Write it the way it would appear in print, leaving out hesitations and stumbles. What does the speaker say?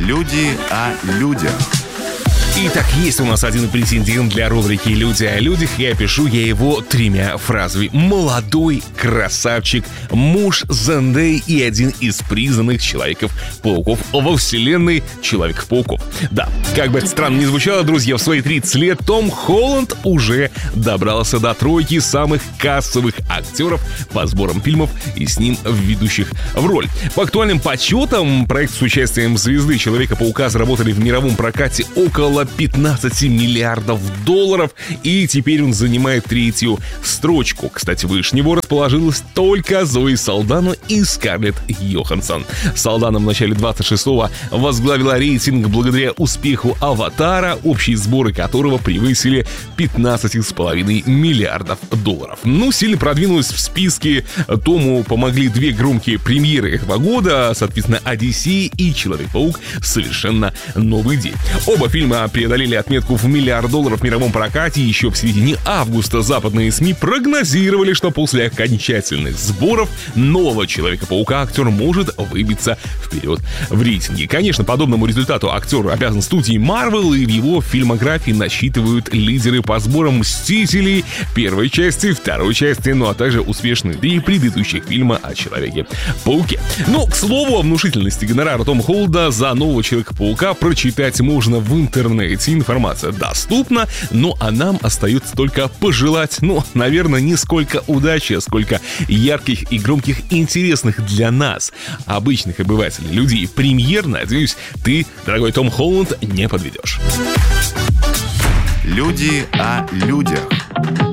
Люди о людях. Итак, есть у нас один претендент для рубрики «Люди о людях», и опишу я его 3 фразами. Молодой красавчик, муж Зендей и один из признанных Человеков-пауков во вселенной Человеков-пауков. Да, как бы это странно ни звучало, друзья, в свои 30 лет Том Холланд уже добрался до 3 самых кассовых актеров по сборам фильмов и с ним ведущих в роль. По актуальным подсчетам, проект с участием звезды Человека-паука заработали в мировом прокате около 15 миллиардов долларов, и теперь он занимает 3-ю строчку. Кстати, выше него расположилась только Зои Салдана и Скарлетт Йоханссон. Салдана в начале 26-го возглавила рейтинг благодаря успеху «Аватара», общие сборы которого превысили 15,5 миллиардов долларов. Сильно продвинулась в списке. Тому помогли 2 громкие премьеры этого года, соответственно, «Одиссея» и «Человек-паук. Совершенно новый день». Оба фильма преодолели отметку в $1 миллиард в мировом прокате. Еще в середине августа западные СМИ прогнозировали, что после окончательных сборов нового Человека-паука актер может выбиться вперед в рейтинге. Конечно, подобному результату актер обязан студии Marvel, и в его фильмографии насчитывают лидеры по сборам «Мстителей», первой части, второй части, а также успешные 3 предыдущих фильма о Человеке-пауке. К слову о внушительности гонорара Тома Холланда за нового Человека-паука прочитать можно в интернете. Информация доступна, а нам остается только пожелать, наверное, не сколько удачи, а сколько ярких и громких, интересных для нас, обычных обывателей, людей, премьер. Надеюсь, ты, дорогой Том Холланд, не подведешь. Люди о людях.